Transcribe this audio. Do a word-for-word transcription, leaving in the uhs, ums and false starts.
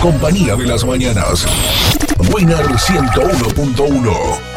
compañía de las mañanas. Winner ciento uno punto uno.